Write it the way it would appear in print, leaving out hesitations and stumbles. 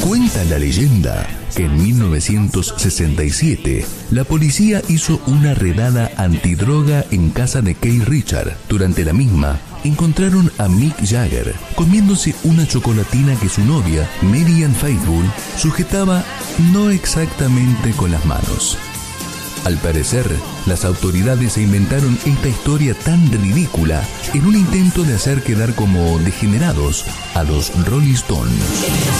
Cuenta la leyenda que en 1967 la policía hizo una redada antidroga en casa de Keith Richards. Durante la misma, encontraron a Mick Jagger comiéndose una chocolatina que su novia, Marianne Faithfull, sujetaba no exactamente con las manos. Al parecer, las autoridades se inventaron esta historia tan ridícula en un intento de hacer quedar como degenerados a los Rolling Stones.